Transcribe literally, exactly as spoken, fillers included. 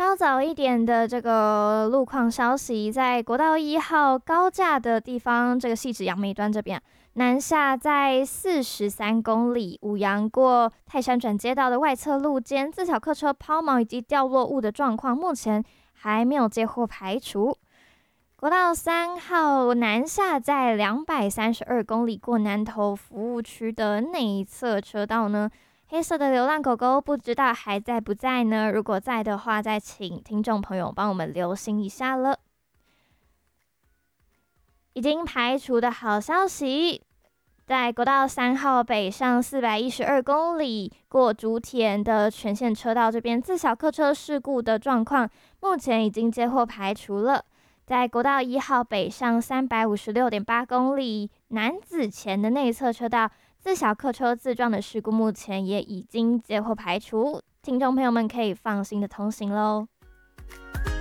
稍早一点的这个路况消息，在国道一号高架的地方，这个汐止杨梅端这边、啊、南下在四十三公里，五羊过泰山转接道的外侧路肩，自小客车抛锚以及掉落物的状况，目前还没有接获排除。国道三号南下在两百三十二公里过南投服务区的内侧车道呢，黑色的流浪狗狗不知道还在不在呢？如果在的话，再请听众朋友帮我们留心一下了。已经排除的好消息，在国道三号北上四百一十二公里过竹田的全线车道这边，自小客车事故的状况，目前已经接获排除了。在国道一号北上三百五十六点八公里南子前的内侧车道，自小客车自撞的事故目前也已经接获排除，听众朋友们可以放心的通行喽。